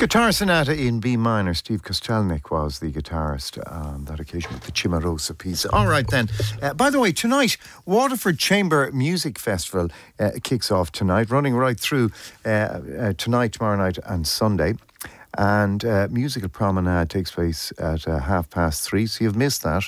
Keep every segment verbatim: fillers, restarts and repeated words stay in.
Guitar Sonata in B minor. Steve Kostelnik was the guitarist on that occasion with the Cimarosa piece. All right then. Uh, by the way, tonight, Waterford Chamber Music Festival uh, kicks off tonight, running right through uh, uh, tonight, tomorrow night and Sunday. And uh, Musical Promenade takes place at uh, half past three, so you've missed that.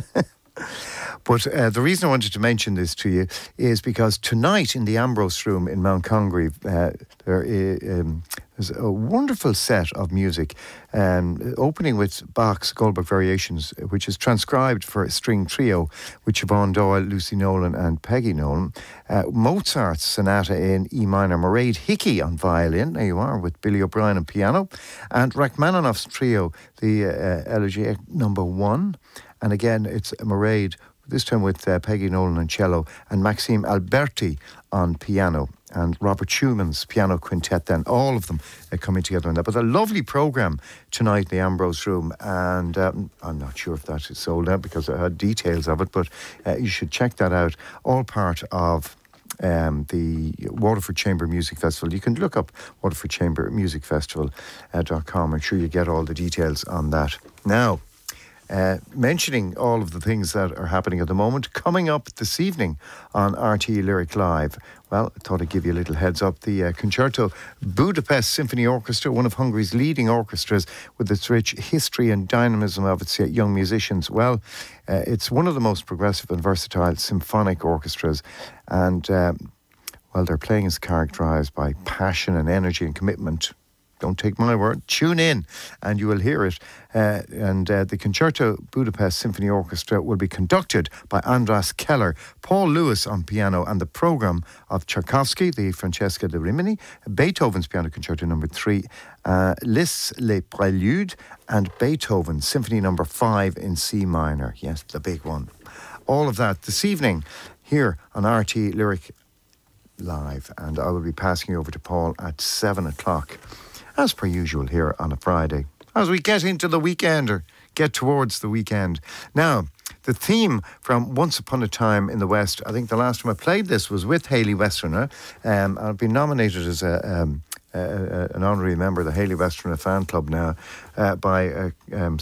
But uh, the reason I wanted to mention this to you is because tonight in the Ambrose Room in Mount Congreve, uh, there is, um, there's a wonderful set of music, um, opening with Bach's Goldberg Variations, which is transcribed for a string trio with Siobhan Doyle, Lucy Nolan and Peggy Nolan. Uh, Mozart's Sonata in E minor, Mairead Hickey on violin, there you are, with Billy O'Brien on piano, and Rachmaninoff's trio, the uh, Elegy number one. And again, it's Mairead, this time with uh, Peggy Nolan on cello, and Maxime Alberti on piano, and Robert Schumann's piano quintet then, all of them uh, coming together on that. But a lovely programme tonight in the Ambrose Room, and um, I'm not sure if that is sold out because I had details of it, but uh, you should check that out. All part of Um, the Waterford Chamber Music Festival. You can look up waterford chamber music festival dot com. I'm sure you get all the details on that. Now, Uh, mentioning all of the things that are happening at the moment, coming up this evening on R T E Lyric Live. Well, I thought I'd give you a little heads up. The uh, Concerto Budapest Symphony Orchestra, one of Hungary's leading orchestras with its rich history and dynamism of its uh, young musicians. Well, uh, it's one of the most progressive and versatile symphonic orchestras. And, um, well, their playing is characterised by passion and energy and commitment. Don't take my word. Tune in and you will hear it. Uh, and uh, the Concerto Budapest Symphony Orchestra will be conducted by Andras Keller, Paul Lewis on piano, and the programme of Tchaikovsky, the Francesca de Rimini, Beethoven's Piano Concerto number three, uh, Liszt's Les Préludes, and Beethoven's Symphony number five in C minor. Yes, the big one. All of that this evening here on R T Lyric Live. And I will be passing you over to Paul at seven o'clock. As per usual here on a Friday, as we get into the weekend or get towards the weekend. Now, the theme from Once Upon a Time in the West, I think the last time I played this was with Hayley Westerner. Um, I've been nominated as a, um, a, a, an honorary member of the Hayley Westerner fan club now uh, by uh, um,